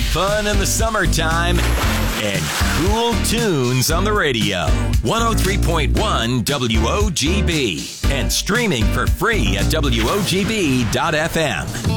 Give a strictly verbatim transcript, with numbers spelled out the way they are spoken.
fun in the summertime, and cool tunes on the radio. one oh three point one W O G B and streaming for free at W O G B dot F M.